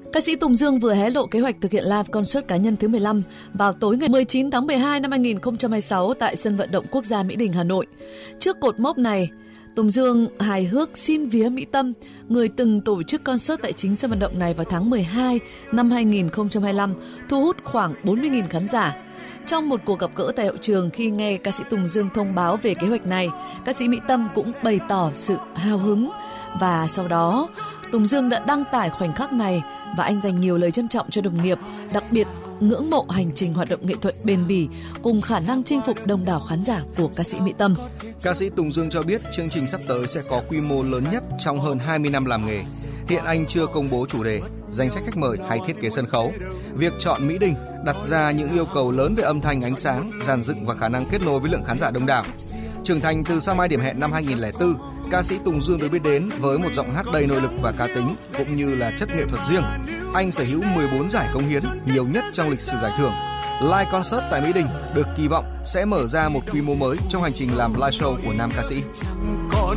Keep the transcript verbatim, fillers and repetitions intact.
Ca sĩ Tùng Dương vừa hé lộ kế hoạch thực hiện live concert cá nhân thứ mười lăm vào tối ngày mười chín tháng mười hai năm hai nghìn không trăm hai mươi sáu tại sân vận động quốc gia Mỹ Đình, Hà Nội. Trước cột mốc này, Tùng Dương hài hước xin vía Mỹ Tâm, người từng tổ chức concert tại chính sân vận động này vào tháng mười hai năm hai nghìn không trăm hai mươi lăm, thu hút khoảng bốn mươi nghìn khán giả. Trong một cuộc gặp gỡ tại hậu trường, khi nghe ca sĩ Tùng Dương thông báo về kế hoạch này, ca sĩ Mỹ Tâm cũng bày tỏ sự hào hứng. Và sau đó, Tùng Dương đã đăng tải khoảnh khắc này và anh dành nhiều lời trân trọng cho đồng nghiệp, đặc biệt ngưỡng mộ hành trình hoạt động nghệ thuật bền bỉ cùng khả năng chinh phục đông đảo khán giả của ca sĩ Mỹ Tâm. Ca sĩ Tùng Dương cho biết chương trình sắp tới sẽ có quy mô lớn nhất trong hơn hai mươi năm làm nghề. Hiện anh chưa công bố chủ đề, danh sách khách mời hay thiết kế sân khấu. Việc chọn Mỹ Đình đặt ra những yêu cầu lớn về âm thanh, ánh sáng, dàn dựng và khả năng kết nối với lượng khán giả đông đảo. Trưởng thành từ Sao Mai Điểm Hẹn năm hai nghìn không trăm lẻ bốn, ca sĩ Tùng Dương được biết đến với một giọng hát đầy nội lực và cá tính cũng như là chất nghệ thuật riêng. Anh sở hữu mười bốn giải cống hiến, nhiều nhất trong lịch sử giải thưởng. Live concert tại Mỹ Đình được kỳ vọng sẽ mở ra một quy mô mới trong hành trình làm live show của nam ca sĩ. Còn